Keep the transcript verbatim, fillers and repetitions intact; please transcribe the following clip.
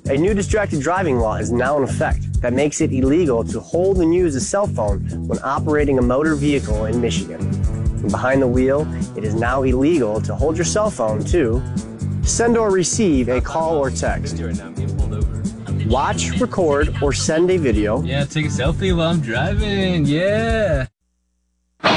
A new distracted driving law is now in effect that makes it illegal to hold and use a cell phone when operating a motor vehicle in Michigan. And behind the wheel, it is now illegal to hold your cell phone to send or receive a call or text, watch, record, or send a video, yeah, take a selfie while I'm driving, yeah.